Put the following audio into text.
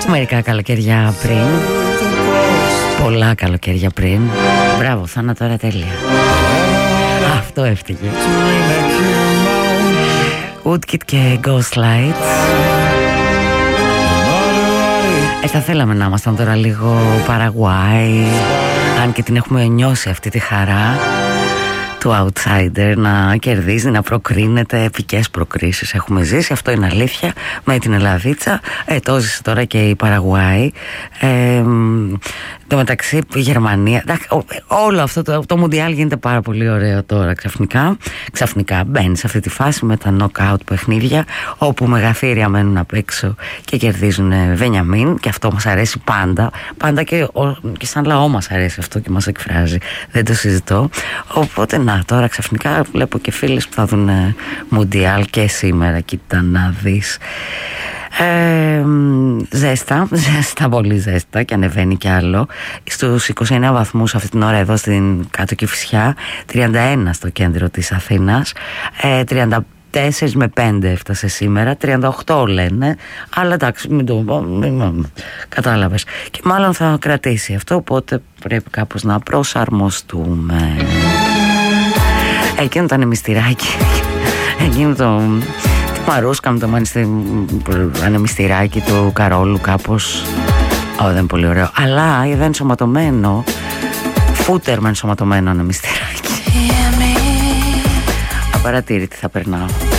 Μερικά καλοκαιριά πριν, πολλά καλοκαιριά πριν. Μπράβο, Θάνα, τώρα τέλεια. Αυτό έφτυγε. Woodkid και Ghostlight. Θα θέλαμε να ήμασταν τώρα λίγο Παραγουάι, αν και την έχουμε νιώσει αυτή τη χαρά του outsider να κερδίζει, να προκρίνεται. Επικές προκρίσεις έχουμε ζήσει, αυτό είναι αλήθεια, με την Ελλαδίτσα. Το ζήσει τώρα και η Παραγουάη. Το μεταξύ η Γερμανία, όλο αυτό το Μουντιάλ γίνεται πάρα πολύ ωραίο τώρα. Ξαφνικά μπαίνει σε αυτή τη φάση με τα knockout παιχνίδια, όπου μεγαθύρια μένουν απ' έξω και κερδίζουν Βενιαμίν, και αυτό μας αρέσει πάντα και σαν λαό μας αρέσει αυτό και μας εκφράζει, δεν το συζητώ. Οπότε να, τώρα ξαφνικά βλέπω και φίλες που θα δουν Μουντιάλ και σήμερα, κοίτα να δεις. Ζέστα, πολύ ζέστα, και ανεβαίνει κι άλλο στους 29 βαθμούς αυτή την ώρα εδώ στην κάτω Κηφισιά, 31 στο κέντρο της Αθήνας, 34 με 5 έφτασε σήμερα, 38 λένε, αλλά εντάξει, μην το κατάλαβες, και μάλλον θα κρατήσει αυτό, οπότε πρέπει κάπως να προσαρμοστούμε. Εκείνο το ανεμιστηράκι, εκείνο το Μαρούσκα με το ανεμιστηράκι του Καρόλου, κάπως δεν είναι πολύ ωραίο, αλλά είδα ενσωματωμένο φούτερ με ενσωματωμένο ανεμιστηράκι. Απαρατήρητη θα περνάω.